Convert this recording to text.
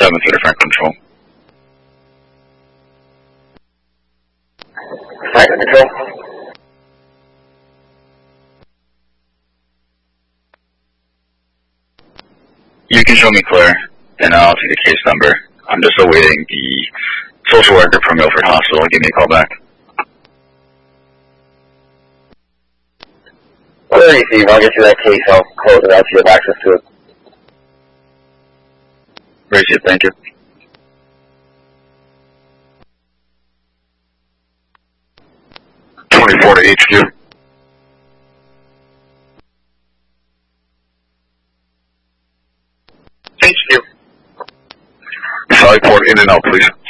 7 to different control. Second control. You can show me clear, and I'll take the case number. I'm just awaiting the social worker from Milford Hospital. Give me a call back. Where do you see? I'll get you that case. I'll close it out so you have access to it. Appreciate it. Thank you. To HQ. HQ. Side port in and out, please.